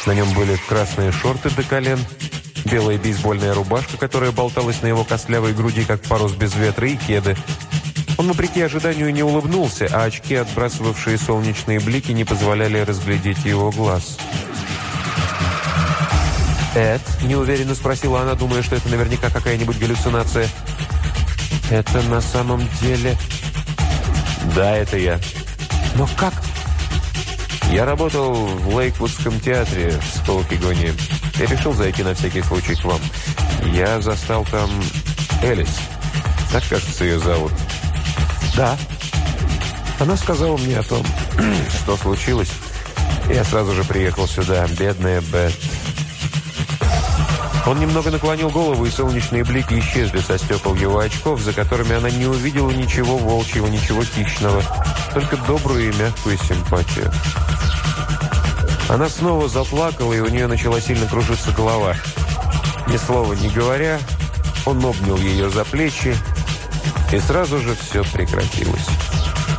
На нем были красные шорты до колен, белая бейсбольная рубашка, которая болталась на его костлявой груди, как парус без ветра, и кеды. Он, вопреки ожиданию, не улыбнулся, а очки, отбрасывавшие солнечные блики, не позволяли разглядеть его глаз. «Эд?» – неуверенно спросила она, думая, что это наверняка какая-нибудь галлюцинация. «Это на самом деле...» «Да, это я». «Но как?» «Я работал в Лейквудском театре в Сколокигоне и решил зайти на всякий случай к вам. Я застал там Элис. Так, кажется, ее зовут». «Да». Она сказала мне о том, что случилось. Я сразу же приехал сюда. Бедная Бет. Он немного наклонил голову, и солнечные блики исчезли со стекол его очков, за которыми она не увидела ничего волчьего, ничего хищного, только добрую и мягкую симпатию. Она снова заплакала, и у нее начала сильно кружиться голова. Ни слова не говоря, он обнял ее за плечи, и сразу же все прекратилось.